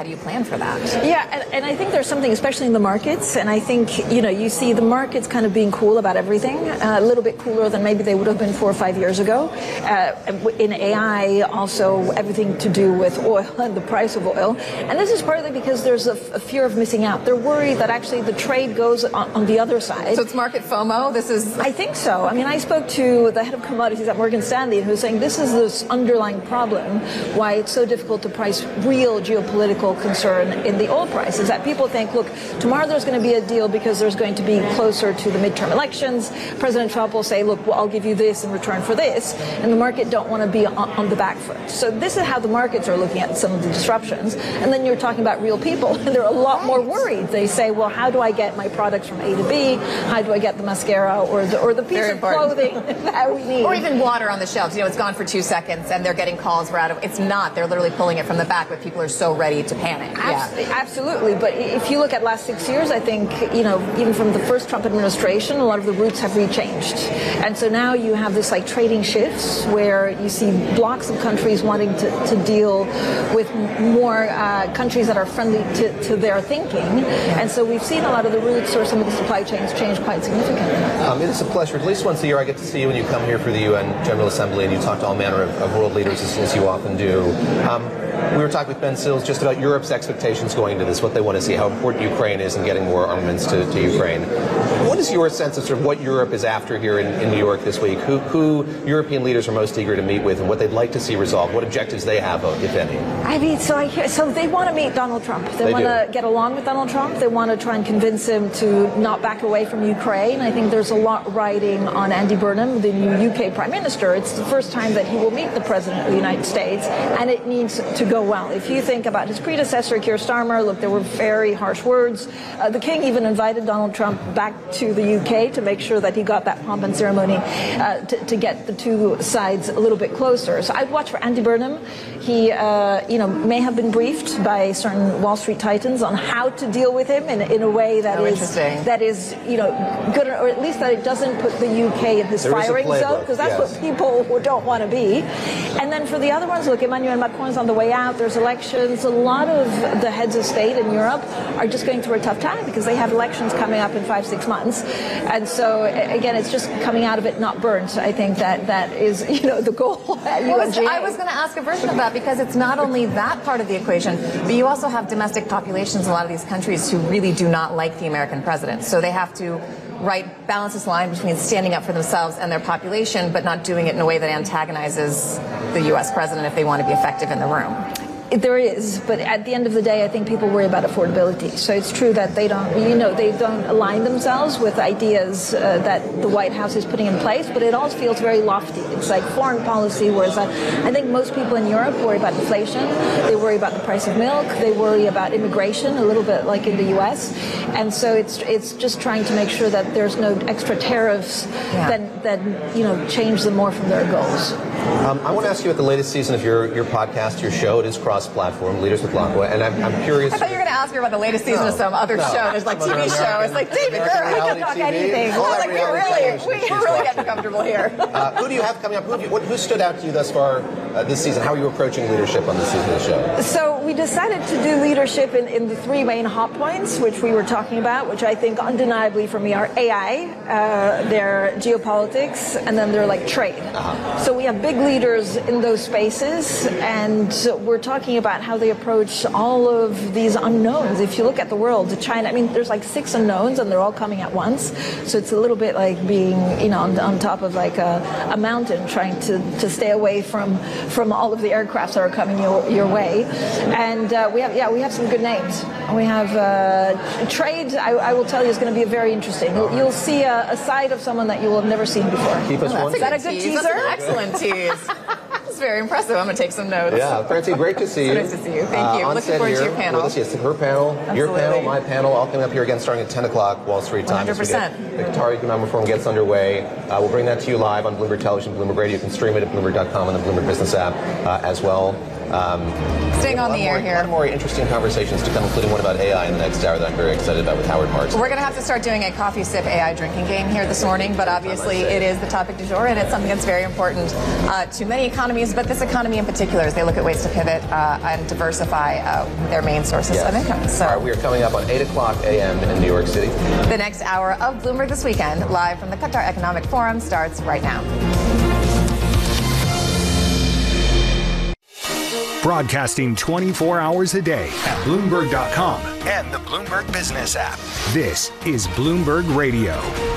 How do you plan for that? Yeah, and I think there's something, especially in the markets, and I think, you see the markets kind of being cool about everything, a little bit cooler than maybe they would have been 4 or 5 years ago. In AI, also everything to do with oil and the price of oil. And this is partly because there's a fear of missing out. They're worried that actually the trade goes on the other side. So it's market FOMO? I think so. I mean, I spoke to the head of commodities at Morgan Stanley, who's saying this is this underlying problem, why it's so difficult to price real geopolitical concern in the oil price, is that people think, look, tomorrow there's going to be a deal because there's going to be closer to the midterm elections. President Trump will say, look, well, I'll give you this in return for this, and the market don't want to be on the back foot. So this is how the markets are looking at some of the disruptions. And then you're talking about real people, and they're a lot more worried. They say, well, how do I get my products from A to B? How do I get the mascara or the piece of clothing that we need? Or even water on the shelves. It's gone for 2 seconds, and they're getting calls. It's not. They're literally pulling it from the back, but people are so ready to panic. Absolutely. But if you look at last 6 years, I think, even from the first Trump administration, a lot of the routes have rechanged. And so now you have this like trading shifts where you see blocks of countries wanting to deal with more countries that are friendly to their thinking. And so we've seen a lot of the routes or some of the supply chains change quite significantly. It is a pleasure. At least once a year I get to see you when you come here for the UN General Assembly and you talk to all manner of world leaders, as you often do. We were talking with Ben Sills just about Europe's expectations going into this, what they want to see, how important Ukraine is in getting more armaments to Ukraine. What is your sense of sort of what Europe is after here in New York this week? Who European leaders are most eager to meet with and what they'd like to see resolved? What objectives they have, if any? I mean, so they want to meet Donald Trump. They want to get along with Donald Trump. They want to try and convince him to not back away from Ukraine. I think there's a lot riding on Andy Burnham, the new UK Prime Minister. It's the first time that he will meet the President of the United States, and it needs to go well. If you think about his predecessor, Keir Starmer, look, there were very harsh words. The King even invited Donald Trump back to the UK to make sure that he got that pomp and ceremony to get the two sides a little bit closer. So I'd watch for Andy Burnham. He, may have been briefed by certain Wall Street titans on how to deal with him in a way that is good, or at least that it doesn't put the UK in his firing zone, because that's what people don't want to be. And then for the other ones, look, Emmanuel Macron's on the way out. There's elections. A lot of the heads of state in Europe are just going through a tough time because they have elections coming up in 5-6 months. And so, again, it's just coming out of it not burnt. I think that is, the goal at UNGA. I was going to ask a version of that, because it's not only that part of the equation, but you also have domestic populations in a lot of these countries who really do not like the American president. So they have to balance this line between standing up for themselves and their population, but not doing it in a way that antagonizes the U.S. president if they want to be effective in the room. There is, but at the end of the day, I think people worry about affordability. So it's true that they don't align themselves with ideas that the White House is putting in place, but it all feels very lofty. It's like foreign policy, whereas I think most people in Europe worry about inflation, they worry about the price of milk, they worry about immigration, a little bit like in the U.S. And so it's just trying to make sure that there's no extra tariffs that change them more from their goals. I want to ask you about the latest season of your podcast, your show. It is cross-platform, Leaders with Laqua, and I'm curious. I thought you were going to ask her about the latest season of some other show. There's like TV show. It's like, David, we can talk anything. We're really getting comfortable here. Who do you have coming up? Who stood out to you thus far this season? How are you approaching leadership on this season of the show? So we decided to do leadership in the three main hot points, which we were talking about, which I think undeniably for me are AI, their geopolitics, and then they're like trade. So we have big leaders in those spaces, and we're talking about how they approach all of these unknowns. If you look at the world, China, I mean, there's like 6 unknowns, and they're all coming at once. So it's a little bit like being, on top of like a mountain, trying to stay away from all of the aircrafts that are coming your way. And we have some good names. We have trade. I will tell you, is going to be very interesting. You'll see a side of someone that you will have never seen before. Keep us one. Is that a good teaser? That's an excellent tease. It's very impressive. I'm going to take some notes. Yeah, Francine, great to see you. Nice to see you. Thank you. Looking forward to your panel. Yes, her panel, Absolutely. Your panel, my panel, all coming up here again starting at 10 o'clock Wall Street time. 100%. The Qatari economic reform gets underway. We'll bring that to you live on Bloomberg Television, Bloomberg Radio. You can stream it at Bloomberg.com and the Bloomberg Business app as well. Staying on the air here. A lot more interesting conversations to come, including one about AI in the next hour that I'm very excited about with Howard Marks. We're going to have to start doing a coffee sip AI drinking game here this morning, but obviously it is the topic du jour, and it's something that's very important to many economies, but this economy in particular, as they look at ways to pivot and diversify their main sources of income. So, all right, we are coming up on 8 o'clock a.m. in New York City. The next hour of Bloomberg This Weekend, live from the Qatar Economic Forum, starts right now. Broadcasting 24 hours a day at Bloomberg.com and the Bloomberg Business app. This is Bloomberg Radio.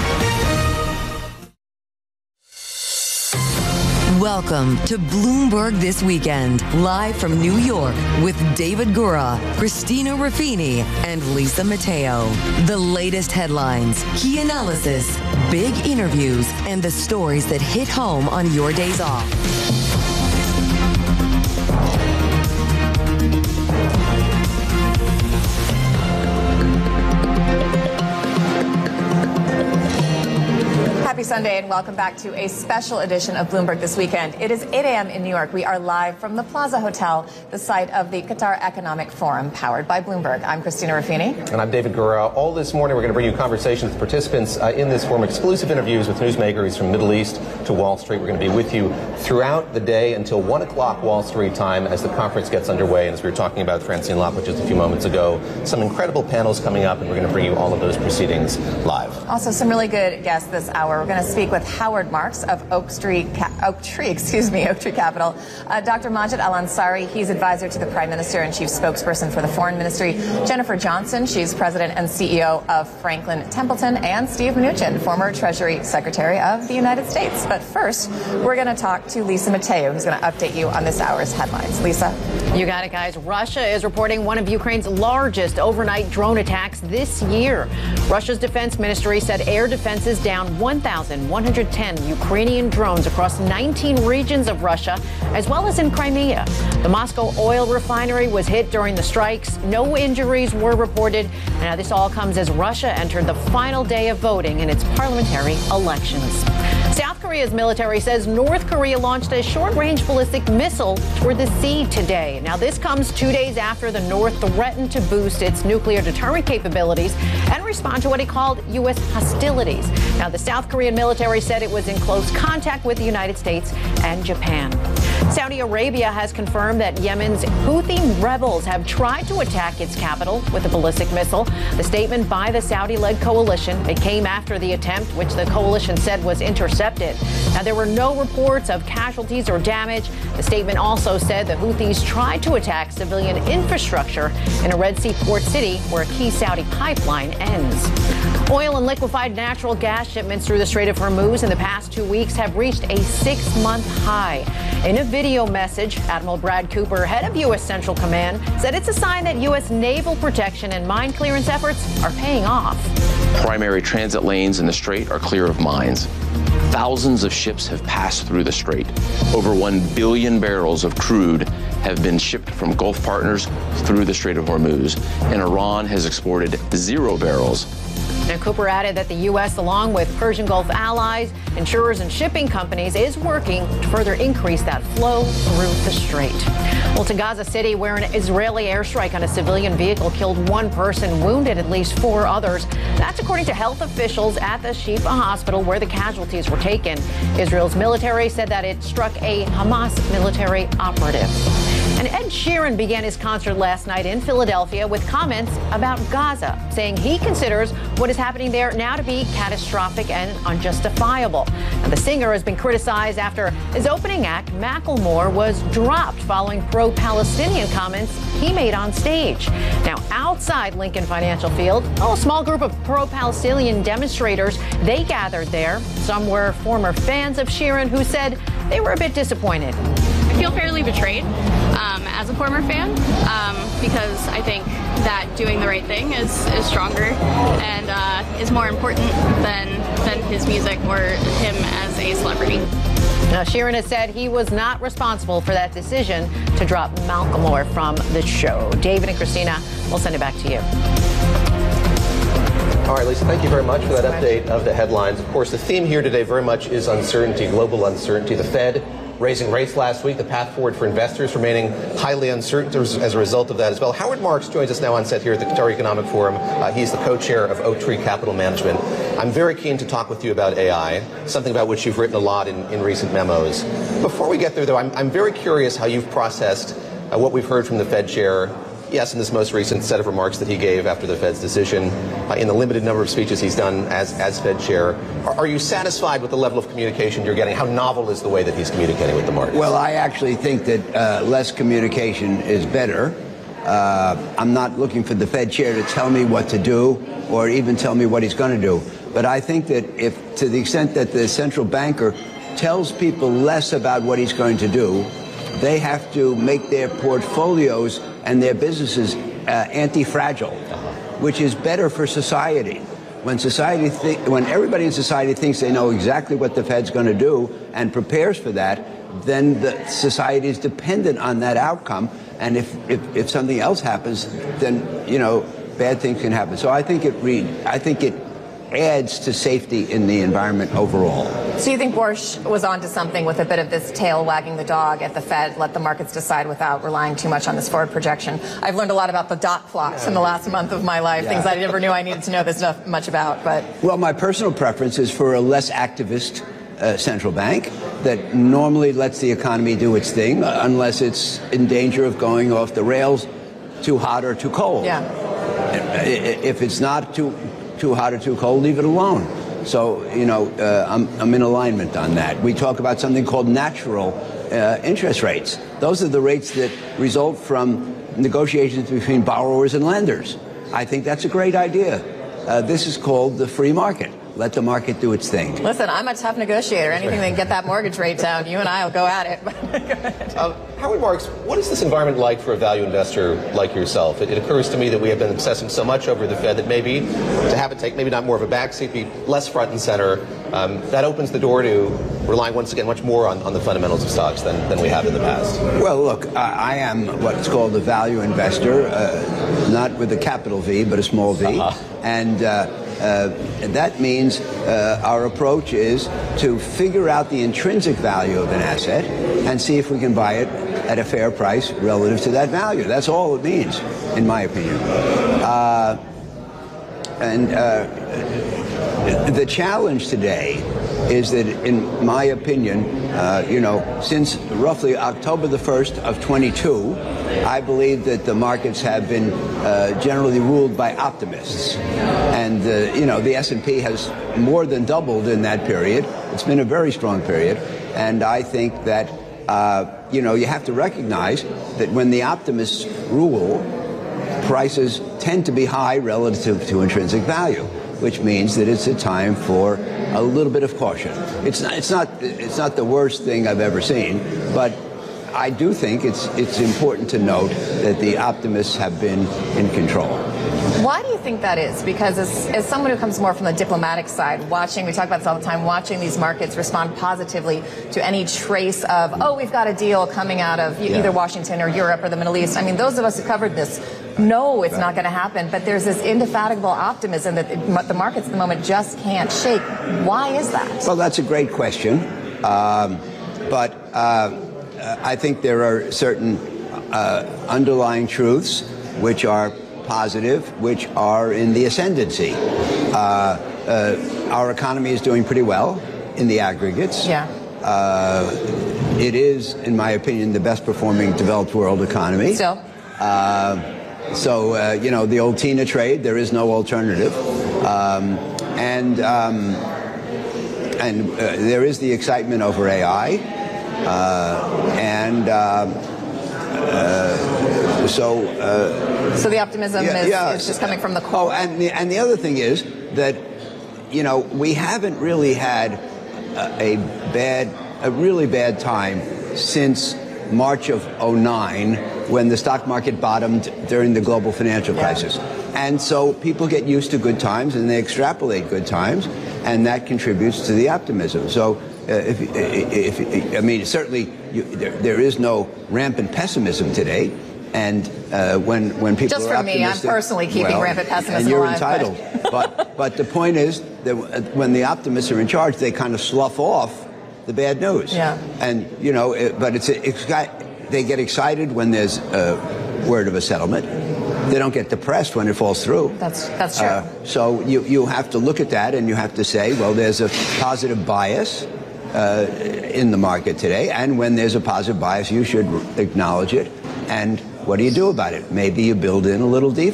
Welcome to Bloomberg This Weekend, live from New York with David Gura, Christina Ruffini, and Lisa Mateo. The latest headlines, key analysis, big interviews, and the stories that hit home on your days off. Happy Sunday and welcome back to a special edition of Bloomberg This Weekend. It is 8 a.m. in New York. We are live from the Plaza Hotel, the site of the Qatar Economic Forum, powered by Bloomberg. I'm Christina Ruffini. And I'm David Gura. All this morning, we're going to bring you conversations with participants in this forum, exclusive interviews with newsmakers from Middle East to Wall Street. We're going to be with you throughout the day until 1 o'clock Wall Street time as the conference gets underway. And as we were talking about Francine Lockwitz just a few moments ago, some incredible panels coming up, and we're going to bring you all of those proceedings live. Also, some really good guests this hour. We're going to speak with Howard Marks of Oak Tree Capital. Dr. Majid Al-Ansari, he's advisor to the Prime Minister and chief spokesperson for the Foreign Ministry. Jennifer Johnson, she's president and CEO of Franklin Templeton. And Steve Mnuchin, former Treasury Secretary of the United States. But first, we're going to talk to Lisa Mateo, who's going to update you on this hour's headlines. Lisa? You got it, guys. Russia is reporting one of Ukraine's largest overnight drone attacks this year. Russia's defense ministry said air defenses down 1,110 Ukrainian drones across 19 regions of Russia, as well as in Crimea. The Moscow oil refinery was hit during the strikes. No injuries were reported. Now, this all comes as Russia entered the final day of voting in its parliamentary elections. South Korea's military says North Korea launched a short-range ballistic missile toward the sea today. Now, this comes 2 days after the North threatened to boost its nuclear deterrent capabilities and respond to what he called U.S. hostilities. Now, the South Korean military said it was in close contact with the United States and Japan. Saudi Arabia has confirmed that Yemen's Houthi rebels have tried to attack its capital with a ballistic missile. The statement by the Saudi-led coalition, it came after the attempt, which the coalition said was intercepted. Now, there were no reports of casualties or damage. The statement also said the Houthis tried to attack civilian infrastructure in a Red Sea port city where a key Saudi pipeline ends. Oil and liquefied natural gas shipments through the Strait of Hormuz in the past 2 weeks have reached a 6-month high. In a video message, Admiral Brad Cooper, head of U.S. Central Command, said it's a sign that U.S. naval protection and mine clearance efforts are paying off. Primary transit lanes in the Strait are clear of mines. Thousands of ships have passed through the Strait. Over 1 billion barrels of crude have been shipped from Gulf partners through the Strait of Hormuz, and Iran has exported 0 barrels. Now, Cooper added that the U.S., along with Persian Gulf allies, insurers, and shipping companies, is working to further increase that flow through the strait. Well, to Gaza City, where an Israeli airstrike on a civilian vehicle killed 1 person, wounded at least 4 others. That's according to health officials at the Shifa hospital where the casualties were taken. Israel's military said that it struck a Hamas military operative. And Ed Sheeran began his concert last night in Philadelphia with comments about Gaza, saying he considers what is happening there now to be catastrophic and unjustifiable. Now, the singer has been criticized after his opening act, Macklemore, was dropped following pro-Palestinian comments he made on stage. Now, outside Lincoln Financial Field, a small group of pro-Palestinian demonstrators, they gathered there. Some were former fans of Sheeran who said they were a bit disappointed. I feel fairly betrayed as a former fan because I think that doing the right thing is stronger and is more important than his music or him as a celebrity. Now, Sheeran has said he was not responsible for that decision to drop Macklemore from the show. David and Christina, we'll send it back to you. All right, Lisa, thank you very much for that update of the headlines. Of course, the theme here today very much is uncertainty, global uncertainty. The Fed raising rates last week, the path forward for investors remaining highly uncertain as a result of that as well. Howard Marks joins us now on set here at the Qatar Economic Forum. He's the co-chair of Oaktree Capital Management. I'm very keen to talk with you about AI, something about which you've written a lot in recent memos. Before we get there, though, I'm very curious how you've processed what we've heard from the Fed chair. Yes, in this most recent set of remarks that he gave after the Fed's decision, in the limited number of speeches he's done as Fed chair, are you satisfied with the level of communication you're getting? How novel is the way that he's communicating with the market? Well, I actually think that less communication is better. I'm not looking for the Fed chair to tell me what to do or even tell me what he's going to do. But I think that if, to the extent that the central banker tells people less about what he's going to do, they have to make their portfolios and their businesses anti-fragile, which is better for society. When everybody in society thinks they know exactly what the Fed's going to do and prepares for that, then the society is dependent on that outcome. And if something else happens, then bad things can happen. So I think it adds to safety in the environment overall. So you think Boris was onto something with a bit of this tail wagging the dog at the Fed, let the markets decide without relying too much on this forward projection? I've learned a lot about the dot plots in the last month of my life, things I never knew I needed to know this much about. But well, my personal preference is for a less activist central bank that normally lets the economy do its thing unless it's in danger of going off the rails too hot or too cold. Yeah. If it's not too hot or too cold, leave it alone. So, I'm in alignment on that. We talk about something called natural interest rates. Those are the rates that result from negotiations between borrowers and lenders. I think that's a great idea. This is called the free market. Let the market do its thing. Listen, I'm a tough negotiator. Anything that can get that mortgage rate down, you and I will go at it. Howard Marks, what is this environment like for a value investor like yourself? It occurs to me that we have been obsessing so much over the Fed that maybe to have it take maybe not more of a backseat, be less front and center, that opens the door to relying once again much more on the fundamentals of stocks than we have in the past. Well, look, I am what's called a value investor, not with a capital V, but a small v. And that means our approach is to figure out the intrinsic value of an asset and see if we can buy it at a fair price relative to that value. That's all it means, in my opinion. The challenge today is that, in my opinion, since roughly October the 1st of 22, I believe that the markets have been generally ruled by optimists. And, the S&P has more than doubled in that period. It's been a very strong period. And I think that, you have to recognize that when the optimists rule, prices tend to be high relative to intrinsic value, which means that it's a time for a little bit of caution. It's not the worst thing I've ever seen, but I do think it's important to note that the optimists have been in control. Why do you think that is? Because as someone who comes more from the diplomatic side, we talk about this all the time, watching these markets respond positively to any trace of, we've got a deal coming out of either Washington or Europe or the Middle East. I mean, those of us who covered this know it's not going to happen, but there's this indefatigable optimism that the markets at the moment just can't shake. Why is that? Well, that's a great question. But I think there are certain underlying truths which are positive, which are in the ascendancy. Our economy is doing pretty well in the aggregates. Yeah. It is, in my opinion, the best performing developed world economy. Still. So, the old Tina trade, there is no alternative. And there is the excitement over AI. So the optimism is just coming from the core. Oh, and the other thing is that, we haven't really had a really bad time since March of 2009, when the stock market bottomed during the global financial crisis. And so people get used to good times and they extrapolate good times, and that contributes to the optimism. So certainly there is no rampant pessimism today. And when people just are for me, I'm personally keeping rampant pessimism and you're alive, entitled. But the point is that when the optimists are in charge, they kind of slough off the bad news. Yeah. And, but they get excited when there's a word of a settlement. They don't get depressed when it falls through. That's true. So you have to look at that and you have to say, well, there's a positive bias in the market today. And when there's a positive bias, you should acknowledge it. And what do you do about it? Maybe you build in a little defense.